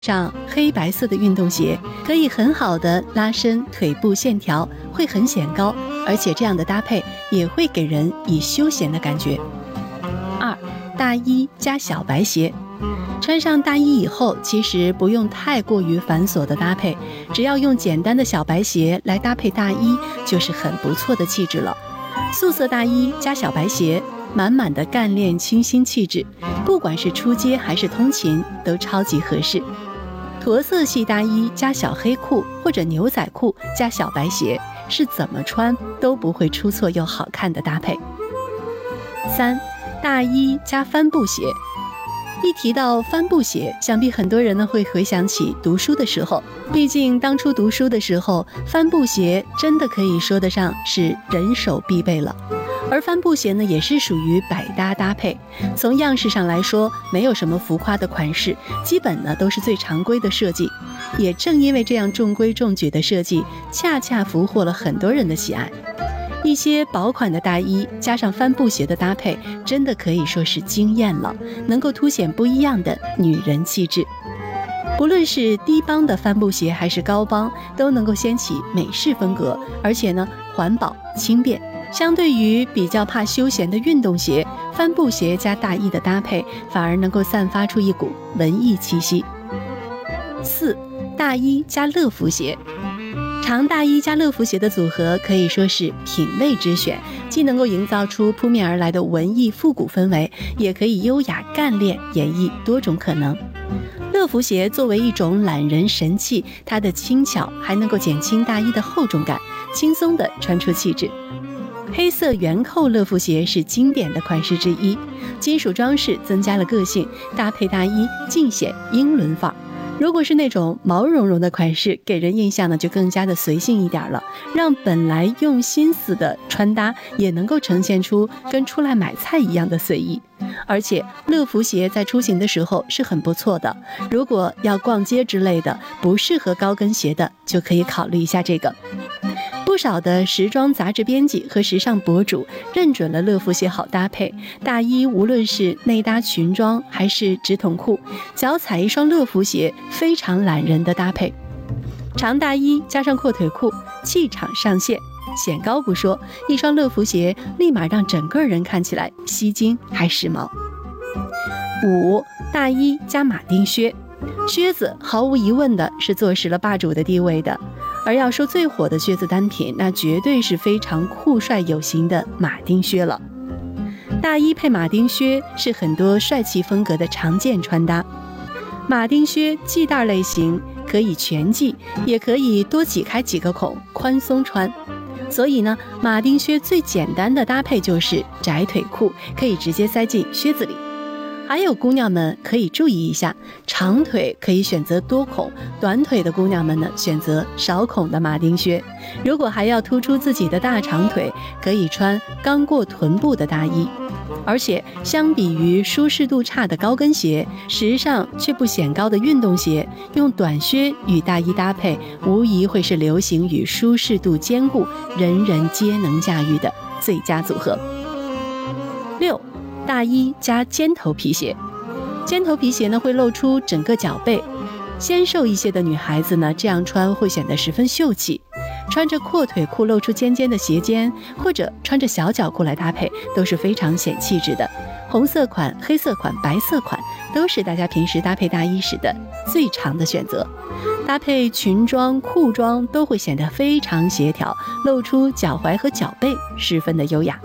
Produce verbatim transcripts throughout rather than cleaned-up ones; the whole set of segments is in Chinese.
上黑白色的运动鞋可以很好的拉伸腿部线条，会很显高，而且这样的搭配也会给人以休闲的感觉。二，大衣加小白鞋。穿上大衣以后，其实不用太过于繁琐的搭配，只要用简单的小白鞋来搭配大衣，就是很不错的气质了。素色大衣加小白鞋，满满的干练清新气质，不管是出街还是通勤都超级合适。驼色系大衣加小黑裤或者牛仔裤加小白鞋，是怎么穿都不会出错又好看的搭配。三，大衣加帆布鞋。一提到帆布鞋，想必很多人呢会回想起读书的时候，毕竟当初读书的时候，帆布鞋真的可以说得上是人手必备了。而帆布鞋呢，也是属于百搭搭配，从样式上来说，没有什么浮夸的款式，基本呢都是最常规的设计。也正因为这样中规中矩的设计，恰恰俘获了很多人的喜爱。一些薄款的大衣加上帆布鞋的搭配，真的可以说是惊艳了，能够凸显不一样的女人气质。不论是低帮的帆布鞋还是高帮，都能够掀起美式风格，而且呢环保轻便。相对于比较怕休闲的运动鞋，帆布鞋加大衣的搭配反而能够散发出一股文艺气息。四，大衣加乐福鞋。长大衣加乐福鞋的组合可以说是品味之选，既能够营造出扑面而来的文艺复古氛围，也可以优雅干练演绎多种可能。乐福鞋作为一种懒人神器，它的轻巧还能够减轻大衣的厚重感，轻松地穿出气质。黑色圆扣乐福鞋是经典的款式之一，金属装饰增加了个性，搭配大衣尽显英伦范儿。如果是那种毛茸茸的款式，给人印象呢就更加的随性一点了，让本来用心思的穿搭也能够呈现出跟出来买菜一样的随意。而且乐福鞋在出行的时候是很不错的，如果要逛街之类的，不适合高跟鞋的，就可以考虑一下这个。不少的时装杂志编辑和时尚博主认准了乐福鞋好搭配，大衣无论是内搭裙装还是直筒裤，脚踩一双乐福鞋，非常懒人的搭配。长大衣加上阔腿裤，气场上线，显高不说，一双乐福鞋立马让整个人看起来吸睛还时髦。五，大衣加马丁靴。靴子毫无疑问的是坐实了霸主的地位的，而要说最火的靴子单品，那绝对是非常酷帅有型的马丁靴了。大衣配马丁靴是很多帅气风格的常见穿搭。马丁靴系带类型，可以全系，也可以多挤开几个孔，宽松穿。所以呢，马丁靴最简单的搭配就是窄腿裤，可以直接塞进靴子里。还有姑娘们可以注意一下，长腿可以选择多孔，短腿的姑娘们呢选择少孔的马丁靴。如果还要突出自己的大长腿，可以穿刚过臀部的大衣。而且相比于舒适度差的高跟鞋，时尚却不显高的运动鞋，用短靴与大衣搭配，无疑会是流行与舒适度兼顾，人人皆能驾驭的最佳组合。六，大衣加尖头皮鞋。尖头皮鞋呢会露出整个脚背，纤瘦一些的女孩子呢这样穿会显得十分秀气。穿着阔腿裤露出尖尖的鞋尖，或者穿着小脚裤来搭配，都是非常显气质的。红色款、黑色款、白色款都是大家平时搭配大衣时的最常的选择。搭配裙装、裤装都会显得非常协调，露出脚踝和脚背，十分的优雅。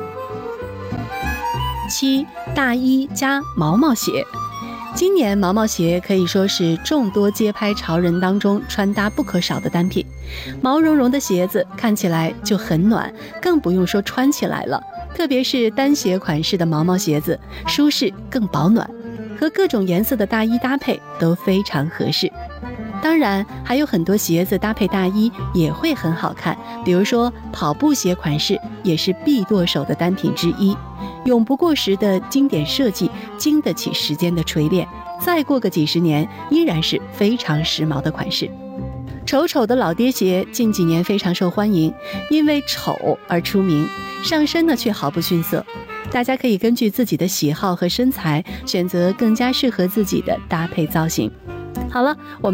七，大衣加毛毛鞋。今年毛毛鞋可以说是众多街拍潮人当中穿搭不可少的单品。毛茸茸的鞋子看起来就很暖，更不用说穿起来了，特别是单鞋款式的毛毛鞋子，舒适更保暖，和各种颜色的大衣搭配都非常合适。当然还有很多鞋子搭配大衣也会很好看，比如说跑步鞋款式也是必剁手的单品之一，永不过时的经典设计，经得起时间的锤炼，再过个几十年依然是非常时髦的款式。丑丑的老爹鞋近几年非常受欢迎，因为丑而出名，上身呢却毫不逊色。大家可以根据自己的喜好和身材选择更加适合自己的搭配造型。 好了，我们